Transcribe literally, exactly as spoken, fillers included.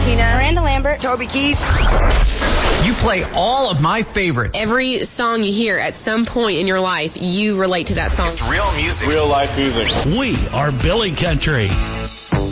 Tina, Miranda Lambert, Toby Keith. You play all of my favorites. Every song you hear at some point in your life, you relate to that song. It's real music. Real life music. We are Billy Country.